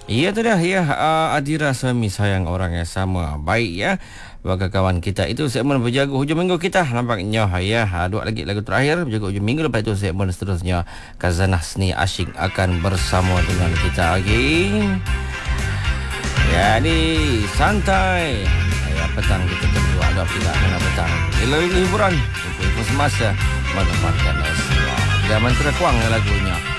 Ya tu dah ya, Adira Suami Sayang Orang Yang Sama. Baik ya, bagi kawan kita itu segmen berjaga hujung minggu kita nampaknya ya. Dua lagi lagu terakhir berjaga hujung minggu, lepas itu segmen seterusnya Khazanah Seni Asyik akan bersama dengan kita lagi. Jadi santai ya, petang kita tentu agak tidak kena petang. Hiburan info semasa menemankan Islam. Zaman terkuang lagunya.